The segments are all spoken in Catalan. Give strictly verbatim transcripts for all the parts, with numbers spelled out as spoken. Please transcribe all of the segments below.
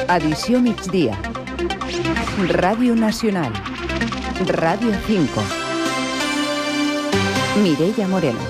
Edició migdia. Ràdio Nacional. Ràdio cinco. Mireia Moreno.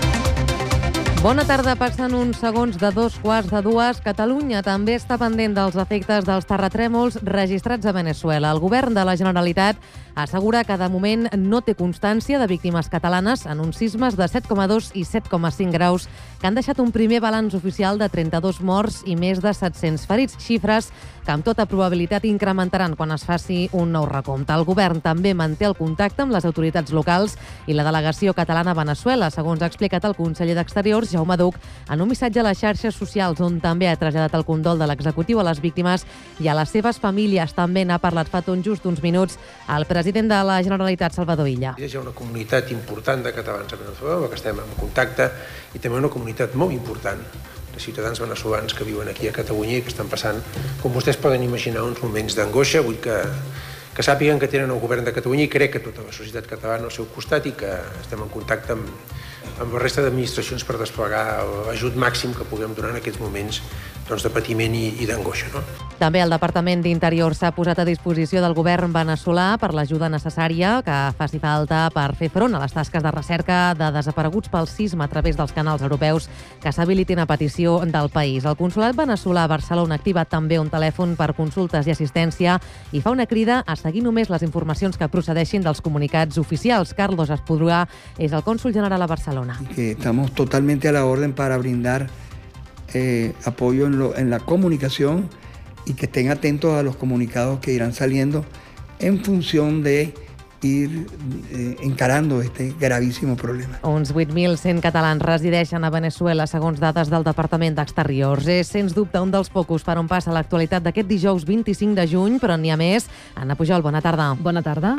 Bona tarda, passen uns segons de dos quarts de dues. Catalunya també està pendent dels efectes dels terratrèmols registrats a Veneçuela. El govern de la Generalitat assegura que de moment no té constància de víctimes catalanes en uns sismes de set coma dos i set coma cinc graus que han deixat un primer balanç oficial de trenta-dos morts i més de set-cents ferits, xifres que amb tota probabilitat incrementaran quan es faci un nou recompte. El govern també manté el contacte amb les autoritats locals i la delegació catalana a Veneçuela, segons ha explicat el conseller d'Exteriors, Jaume Duch, en un missatge a les xarxes socials on també ha traslladat el condol de l'executiu a les víctimes i a les seves famílies. També n'ha parlat fa tot just uns minuts el president de la Generalitat, Salvador Illa. Hi ha una comunitat important de catalans a Veneçuela, que estem en contacte, i també una comunitat molt important de ciutadans veneçolans que viuen aquí a Catalunya i que estan passant, com vostès poden imaginar, uns moments d'angoixa. Vull que, que sàpiguen que tenen el govern de Catalunya i crec que tota la societat catalana al seu costat i que estem en contacte amb, amb la resta d'administracions per desplegar l'ajut màxim que puguem donar en aquests moments doncs, de patiment i, i d'angoixa. No? També el Departament d'Interior s'ha posat a disposició del govern veneçolà per l'ajuda necessària que faci falta per fer front a les tasques de recerca de desapareguts pel sisme a través dels canals europeus que s'habilitin a petició del país. El consolat veneçolà a Barcelona ha activat també un telèfon per consultes i assistència i fa una crida a seguir només les informacions que procedeixin dels comunicats oficials. Carlos Espudruà és el cònsol general a Barcelona. Que estamos totalmente a la orden para brindar Eh, apoyo en, lo, en la comunicación y que estén atentos a los comunicados que irán saliendo en función de ir eh, encarando este gravísimo problema. Uns vuit mil cent catalans resideixen a Veneçuela, segons dades del Departament d'Exteriors. És, sens dubte, un dels focus per on passa l'actualitat d'aquest dijous vint-i-cinc de juny, però n'hi ha més. Anna Pujol, bona tarda. Bona tarda.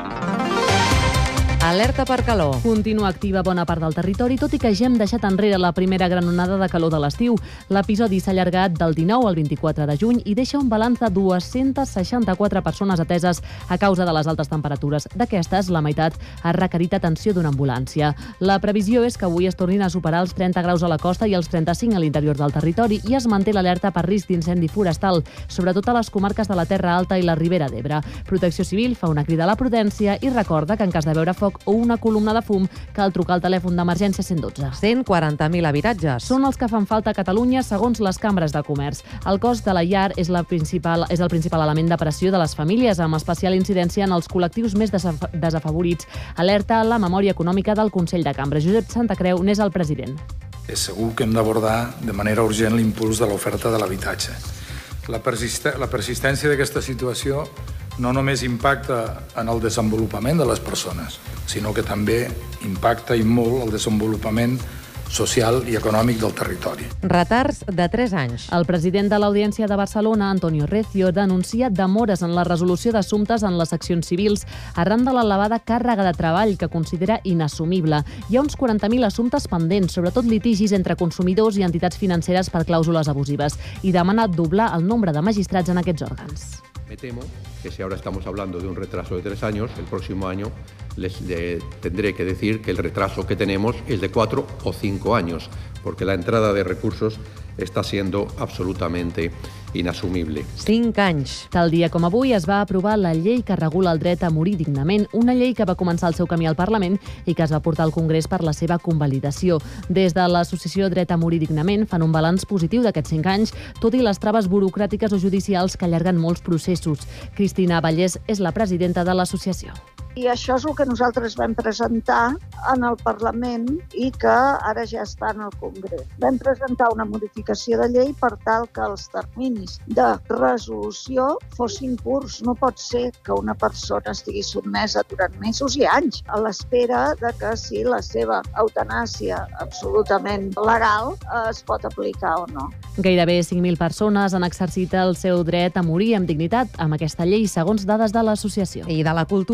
Alerta per calor. Continua activa bona part del territori, tot i que ja hem deixat enrere la primera gran onada de calor de l'estiu. L'episodi s'ha allargat del dinou al vint-i-quatre de juny i deixa un balanç de dues-centes seixanta-quatre persones ateses a causa de les altes temperatures. D'aquestes, la meitat ha requerit atenció d'una ambulància. La previsió és que avui es tornin a superar els trenta graus a la costa i els trenta-cinc a l'interior del territori i es manté l'alerta per risc d'incendi forestal, sobretot a les comarques de la Terra Alta i la Ribera d'Ebre. Protecció Civil fa una crida a la prudència i recorda que en cas de veure foc o una columna de fum cal trucar al telèfon d'emergència cent dotze. cent quaranta mil habitatges. Són els que fan falta a Catalunya segons les cambres de comerç. El cost de la llar és, la principal, és el principal element de pressió de les famílies, amb especial incidència en els col·lectius més desaf desafavorits. Alerta la memòria econòmica del Consell de Cambra. Josep Santacreu n'és el president. És segur que hem d'abordar de manera urgent l'impuls de l'oferta de l'habitatge. La, persist la persistència d'aquesta situació no només impacta en el desenvolupament de les persones, sinó que també impacta i molt el desenvolupament social i econòmic del territori. Retards de tres anys. El president de l'Audiència de Barcelona, Antonio Recio, denuncia demores en la resolució d'assumptes en les seccions civils arran de l'elevada càrrega de treball que considera inassumible. Hi ha uns quaranta mil assumptes pendents, sobretot litigis entre consumidors i entitats financeres per clàusules abusives, i demana doblar el nombre de magistrats en aquests òrgans. Me temo que si ahora estamos hablando de un retraso de tres años, el próximo año les le tendré que decir que el retraso que tenemos es de cuatro o cinco años, porque la entrada de recursos està siendo absolutamente inassumible. Cinc anys. Tal dia com avui es va aprovar la llei que regula el dret a morir dignament, una llei que va començar el seu camí al Parlament i que es va portar al Congrés per la seva convalidació. Des de l'associació Dret a morir dignament fan un balanç positiu d'aquests cinc anys, tot i les traves burocràtiques o judicials que allarguen molts processos. Cristina Vallès és la presidenta de l'associació. I això és el que nosaltres vam presentar en el Parlament i que ara ja està en el Congrés. Vam presentar una modificació de llei per tal que els terminis de resolució fossin curts. No pot ser que una persona estigui sotmesa durant mesos i anys a l'espera de que si la seva eutanàsia absolutament legal es pot aplicar o no. Gairebé cinc mil persones han exercit el seu dret a morir amb dignitat amb aquesta llei, segons dades de l'associació. I de la cultura, la pèrdua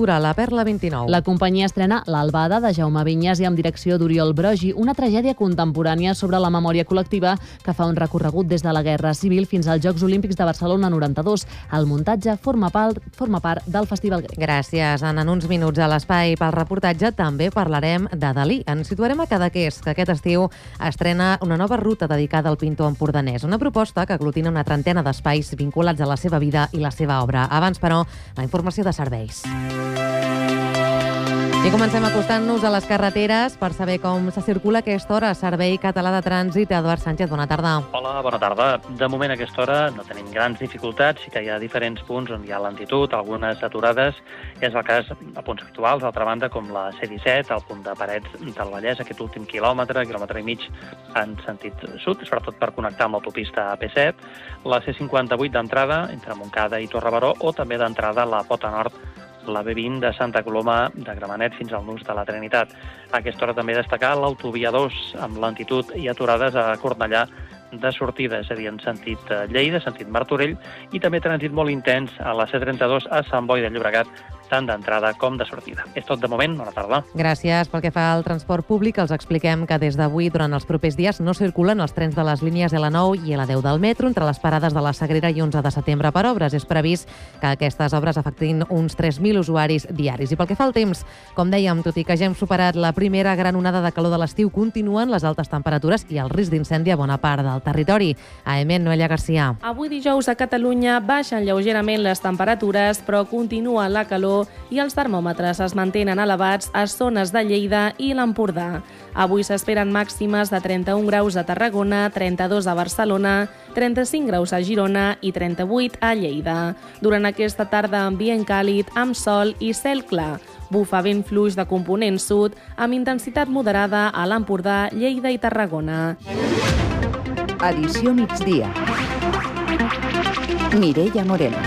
Perla vint-i-nou. La companyia estrena L'Albada, de Jaume Vinyes i amb direcció d'Oriol Brogi, una tragèdia contemporània sobre la memòria col·lectiva que fa un recorregut des de la Guerra Civil fins als Jocs Olímpics de Barcelona noranta-dos. El muntatge forma part, forma part del Festival Grec. Gràcies, Anna. En uns minuts a l'espai pel reportatge també parlarem de Dalí. Ens situarem a Cadaqués, que aquest estiu estrena una nova ruta dedicada al pintor empordanès. Una proposta que aglutina una trentena d'espais vinculats a la seva vida i la seva obra. Abans, però, la informació de serveis. I comencem acostant-nos a les carreteres per saber com se circula a aquesta hora. Servei Català de Trànsit. Eduard Sánchez, bona tarda. Hola, bona tarda. De moment a aquesta hora no tenim grans dificultats, sí que hi ha diferents punts on hi ha lentitud, algunes aturades. És el cas a punts habituals, d'altra banda, com la C disset, al punt de Parets del Vallès, aquest últim quilòmetre, quilòmetre i mig en sentit sud, sobretot per connectar amb l'autopista A P set, la C cinquanta-vuit d'entrada entre Montcada i Torrebaró, o també d'entrada a la Pota Nord, la B vint de Santa Coloma de Gramenet fins al Nus de la Trinitat. A aquesta hora també destacar l'autovia dos amb lentitud i aturades a Cornellà de sortida, és a dir, en sentit Lleida, sentit Martorell, i també trànsit molt intens a la C trenta-dos a Sant Boi de Llobregat, tant d'entrada com de sortida. És tot de moment, bona tarda. Gràcies. Pel que fa al transport públic, els expliquem que des d'avui, durant els propers dies, no circulen els trens de les línies L nou i L deu del metro entre les parades de la Sagrera i onze de setembre per obres. És previst que aquestes obres afectin uns tres mil usuaris diaris. I pel que fa al temps, com dèiem, tot i que ja hem superat la primera gran onada de calor de l'estiu, continuen les altes temperatures i el risc d'incendi a bona part del territori. A Emen, Noelia Garcia. Avui dijous a Catalunya baixen lleugerament les temperatures, però continua la calor i els termòmetres es mantenen elevats a zones de Lleida i l'Empordà. Avui s'esperen màximes de trenta-un graus a Tarragona, trenta-dos a Barcelona, trenta-cinc graus a Girona i trenta-vuit a Lleida. Durant aquesta tarda, ambient càlid, amb sol i cel clar. Bufa vent fluix de component sud, amb intensitat moderada a l'Empordà, Lleida i Tarragona. Edició migdia. Mireia Moreno.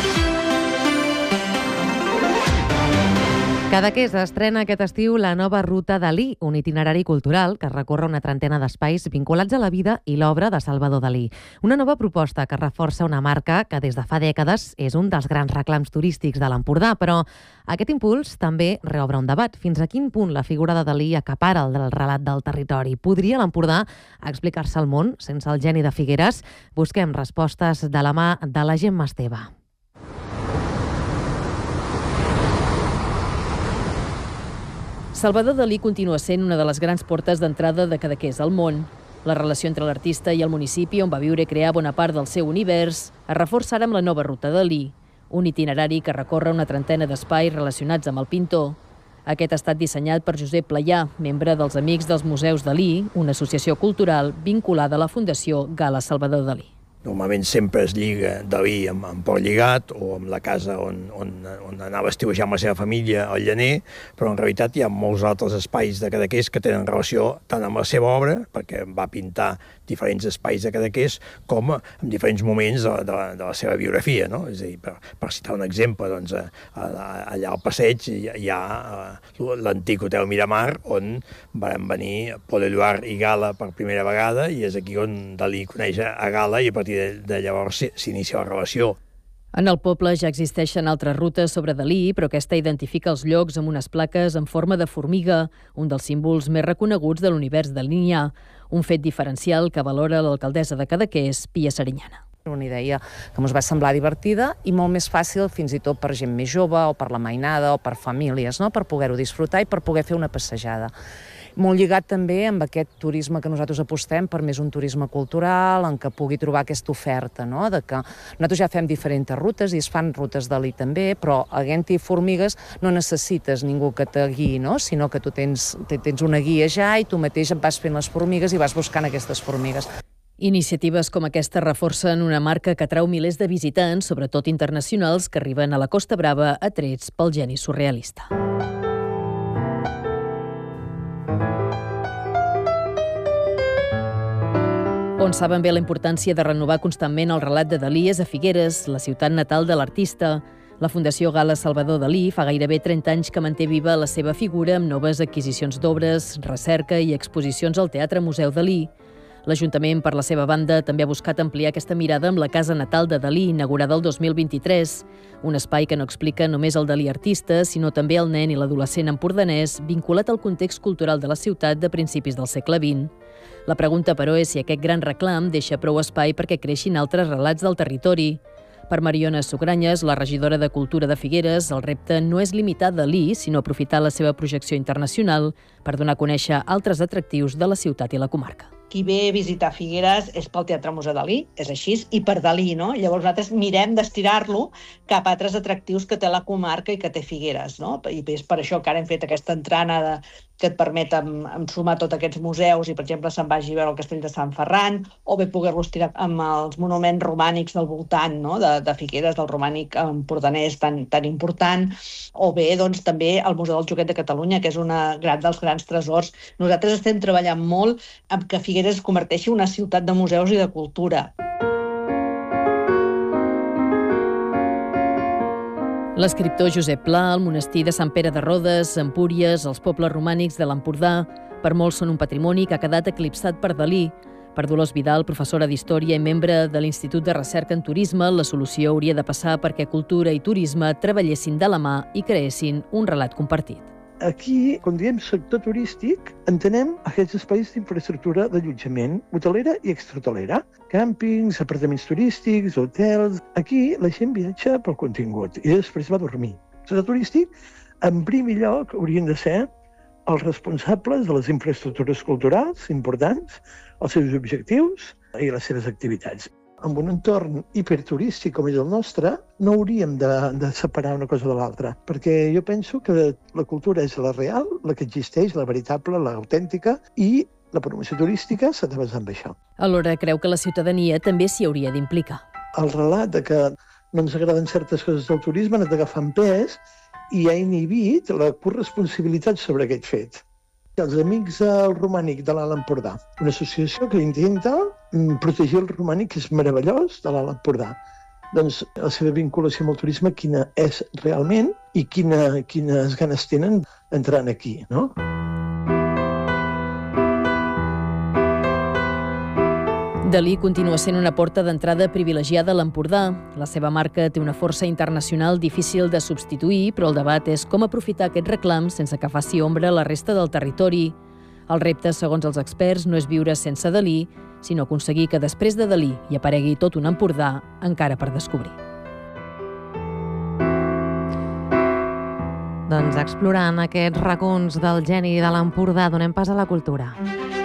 Cadaqués estrena aquest estiu la nova Ruta Dalí, un itinerari cultural que recorre una trentena d'espais vinculats a la vida i l'obra de Salvador Dalí. Una nova proposta que reforça una marca que des de fa dècades és un dels grans reclams turístics de l'Empordà, però aquest impuls també reobre un debat. Fins a quin punt la figura de Dalí acapara el del relat del territori? Podria l'Empordà explicar-se al món sense el geni de Figueres? Busquem respostes de la mà de la Gemma Esteve. Salvador Dalí continua sent una de les grans portes d'entrada de Cadaqués al món. La relació entre l'artista i el municipi on va viure i crear bona part del seu univers es reforça ara amb la nova Ruta Dalí, un itinerari que recorre una trentena d'espais relacionats amb el pintor. Aquest ha estat dissenyat per Josep Playà, membre dels Amics dels Museus Dalí, una associació cultural vinculada a la Fundació Gala Salvador Dalí. Normalment sempre es lliga Dalí amb, amb Port Lligat o amb la casa on, on, on anava a estiuejar amb la seva família, al Llaner, però en realitat hi ha molts altres espais de Cadaqués que tenen relació tant amb la seva obra, perquè va pintar diferents espais de Cadaqués, com en diferents moments de, de, de la seva biografia. No? És a dir, per, per citar un exemple, doncs, allà al passeig hi ha l'antic Hotel Miramar, on van venir Paul Éluard i Gala per primera vegada, i és aquí on Dalí coneix a Gala i a partir de llavors s'inicia la relació. En el poble ja existeixen altres rutes sobre Dalí, però aquesta identifica els llocs amb unes plaques en forma de formiga, un dels símbols més reconeguts de l'univers dalinyà, un fet diferencial que valora l'alcaldessa de Cadaqués, Pia Serinyana. Una idea que ens va semblar divertida i molt més fàcil fins i tot per gent més jove o per la mainada o per famílies, no? Per poder-ho disfrutar i per poder fer una passejada. Molt lligat també amb aquest turisme que nosaltres apostem per més un turisme cultural, en què pugui trobar aquesta oferta, no? De que nosaltres ja fem diferents rutes i es fan rutes Dalí també, però havent-hi formigues no necessites ningú que te guiï, no? Sinó que tu tens, tens una guia ja i tu mateix et vas fent les formigues i vas buscant aquestes formigues. Iniciatives com aquesta reforcen una marca que atrau milers de visitants, sobretot internacionals, que arriben a la Costa Brava atrets pel geni surrealista. On saben bé la importància de renovar constantment el relat de Dalí és a Figueres, la ciutat natal de l'artista. La Fundació Gala Salvador Dalí fa gairebé trenta anys que manté viva la seva figura amb noves adquisicions d'obres, recerca i exposicions al Teatre Museu Dalí. L'Ajuntament, per la seva banda, també ha buscat ampliar aquesta mirada amb la casa natal de Dalí, inaugurada el dos mil vint-i-tres. Un espai que no explica només el Dalí artista, sinó també el nen i l'adolescent empordanès, vinculat al context cultural de la ciutat de principis del segle vint. La pregunta, però, és si aquest gran reclam deixa prou espai perquè creixin altres relats del territori. Per Mariona Sugranyes, la regidora de Cultura de Figueres, el repte no és limitar Dalí, sinó aprofitar la seva projecció internacional per donar a conèixer altres atractius de la ciutat i la comarca. Qui ve a visitar Figueres és pel Teatre Museu Dalí, és així, i per Dalí, no? Llavors nosaltres mirem d'estirar-lo cap a altres atractius que té la comarca i que té Figueres, no? I és per això que ara hem fet aquesta entrana de, que et permet em, em sumar tots aquests museus i, per exemple, se'n vagi a veure el castell de Sant Ferran, o bé poder-los tirar amb els monuments romànics del voltant, no? de, de Figueres, del romànic empordanès tan, tan important, o bé doncs, també el Museu del Joguet de Catalunya, que és una gran dels grans tresors. Nosaltres estem treballant molt amb que Figueres es converteixi en una ciutat de museus i de cultura. L'escriptor Josep Pla, el monestir de Sant Pere de Rodes, Empúries, els pobles romànics de l'Empordà, per molts són un patrimoni que ha quedat eclipsat per Dalí. Per Dolors Vidal, professora d'Història i membre de l'Institut de Recerca en Turisme, la solució hauria de passar perquè cultura i turisme treballessin de la mà i creessin un relat compartit. Aquí, quan diem sector turístic, entenem aquests espais d'infraestructura d'allotjament, hotelera i extrahotelera, càmpings, apartaments turístics, hotels. Aquí la gent viatja pel contingut i després va a dormir. El sector turístic, en primer lloc, haurien de ser els responsables de les infraestructures culturals importants, els seus objectius i les seves activitats. En un entorn hiperturístic com és el nostre, no hauríem de, de separar una cosa de l'altra, perquè jo penso que la cultura és la real, la que existeix, la veritable, l'autèntica, i la promoció turística s'ha de basar en això. Alhora creu que la ciutadania també s'hi hauria d'implicar. El relat de que no ens agraden certes coses del turisme ha anat agafant pes i ha inhibit la corresponsabilitat sobre aquest fet. Els Amics del Romànic de l'Alt Empordà, una associació que intenta protegir el romànic, que és meravellós, de l'Alt Empordà. Doncs la seva vinculació amb el turisme, quina és realment i quina, quines ganes tenen entrant aquí, no? Dalí continua sent una porta d'entrada privilegiada a l'Empordà. La seva marca té una força internacional difícil de substituir, però el debat és com aprofitar aquest reclam sense que faci ombra a la resta del territori. El repte, segons els experts, no és viure sense Dalí, sinó aconseguir que després de Dalí hi aparegui tot un Empordà encara per descobrir. Doncs explorant aquests racons del geni de l'Empordà, donem pas a la cultura.